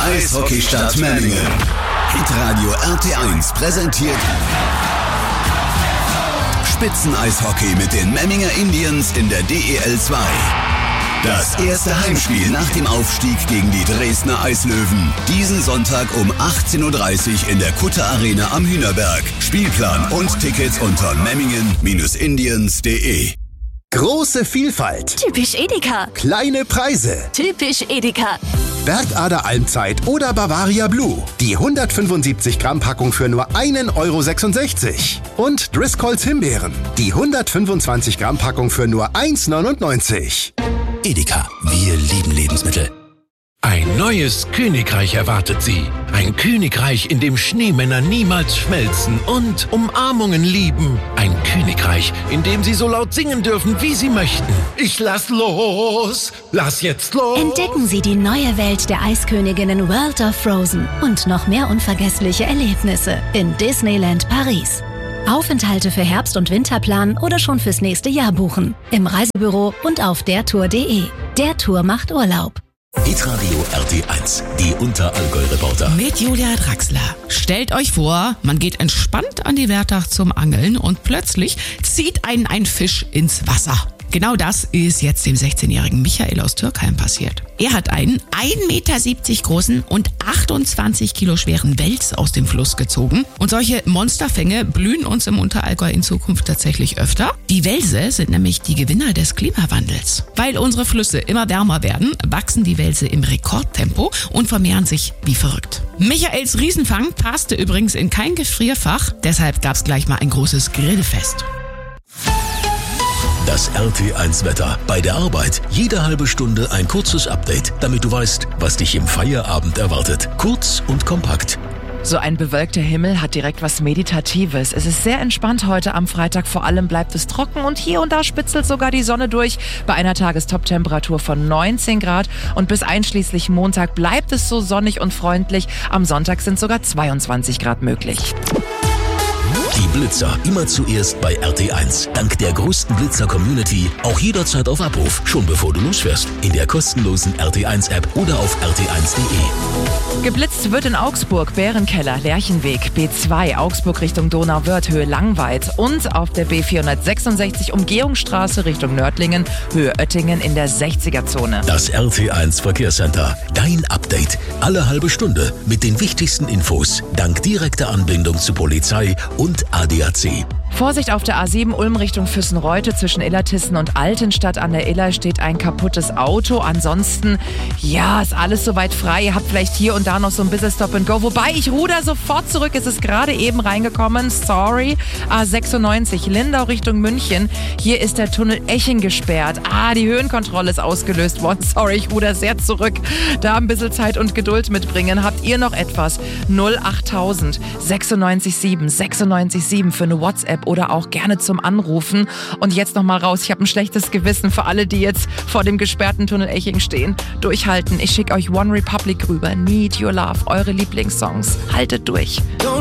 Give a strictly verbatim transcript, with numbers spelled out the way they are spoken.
Eishockeystadt Memmingen. Hitradio R T eins präsentiert Spitzeneishockey mit den Memminger Indians in der D E L zwei. Das erste Heimspiel nach dem Aufstieg gegen die Dresdner Eislöwen. Diesen Sonntag um achtzehn Uhr dreißig in der Kutter Arena am Hühnerberg. Spielplan und Tickets unter memmingen Indians punkt de. Große Vielfalt. Typisch Edeka. Kleine Preise. Typisch Edeka. Bergader Almzeit oder Bavaria Blue. Die hundertfünfundsiebzig Gramm Packung für nur ein Euro sechsundsechzig. Und Driscolls Himbeeren. Die hundertfünfundzwanzig Gramm Packung für nur eins neunundneunzig. Edeka, wir lieben Lebensmittel. Ein neues Königreich erwartet Sie. Ein Königreich, in dem Schneemänner niemals schmelzen und Umarmungen lieben. Ein Königreich, in dem Sie so laut singen dürfen, wie Sie möchten. Ich lass los, lass jetzt los. Entdecken Sie die neue Welt der Eisköniginnen World of Frozen und noch mehr unvergessliche Erlebnisse in Disneyland Paris. Aufenthalte für Herbst- und Winterplan oder schon fürs nächste Jahr buchen. Im Reisebüro und auf dertour punkt de. Der Tour macht Urlaub. Hitradio R T eins, die Unterallgäu-Reporter. Mit Julia Draxler. Stellt euch vor, man geht entspannt an die Wertach zum Angeln und plötzlich zieht einen ein Fisch ins Wasser. Genau das ist jetzt dem sechzehnjährigen Michael aus Türkheim passiert. Er hat einen ein Meter siebzig großen und achtundzwanzig Kilo schweren Wels aus dem Fluss gezogen. Und solche Monsterfänge blühen uns im Unterallgäu in Zukunft tatsächlich öfter. Die Welse sind nämlich die Gewinner des Klimawandels. Weil unsere Flüsse immer wärmer werden, wachsen die Welse im Rekordtempo und vermehren sich wie verrückt. Michaels Riesenfang passte übrigens in kein Gefrierfach, deshalb gab's gleich mal ein großes Grillfest. Das R T eins Wetter. Bei der Arbeit jede halbe Stunde ein kurzes Update, damit du weißt, was dich im Feierabend erwartet. Kurz und kompakt. So ein bewölkter Himmel hat direkt was Meditatives. Es ist sehr entspannt heute am Freitag, vor allem bleibt es trocken und hier und da spitzelt sogar die Sonne durch bei einer Tagestop-Temperatur von neunzehn Grad und bis einschließlich Montag bleibt es so sonnig und freundlich. Am Sonntag sind sogar zweiundzwanzig Grad möglich. Die Blitzer immer zuerst bei R T eins. Dank der größten Blitzer-Community auch jederzeit auf Abruf, schon bevor du losfährst. In der kostenlosen R T eins App oder auf R T eins punkt de. Geblitzt wird in Augsburg, Bärenkeller, Lerchenweg, B zwei, Augsburg Richtung Donauwörth, Höhe Langweid und auf der B vierhundertsechsundsechzig Umgehungsstraße Richtung Nördlingen, Höhe Oettingen in der sechziger-Zone. Das R T eins Verkehrscenter. Dein Update. Alle halbe Stunde mit den wichtigsten Infos. Dank direkter Anbindung zu Polizei und A D A C. Vorsicht auf der A sieben Ulm Richtung Füssenreute zwischen Illertissen und Altenstadt an der Iller steht ein kaputtes Auto. Ansonsten, ja, ist alles soweit frei. Ihr habt vielleicht hier und da noch so ein bisschen Stop and Go. Wobei, ich ruder sofort zurück. Es ist gerade eben reingekommen. Sorry. A sechsundneunzig Lindau Richtung München. Hier ist der Tunnel Eching gesperrt. Ah, die Höhenkontrolle ist ausgelöst worden. Sorry, ich ruder sehr zurück. Da ein bisschen Zeit und Geduld mitbringen. Habt ihr noch etwas? null achttausend sechsundneunzig sieben sechsundneunzig sieben für eine WhatsApp oder auch gerne zum Anrufen. Und jetzt noch mal raus. Ich habe ein schlechtes Gewissen für alle, die jetzt vor dem gesperrten Tunnel Eching stehen. Durchhalten. Ich schicke euch One Republic rüber. Need Your Love. Eure Lieblingssongs. Haltet durch.